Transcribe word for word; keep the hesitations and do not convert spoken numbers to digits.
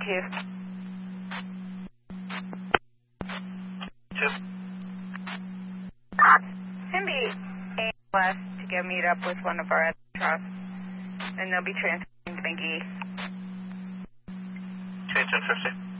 two. Two. Send me A West to go meet up with one of our other trucks, and they'll be transferring to McGee. Change ten fifty.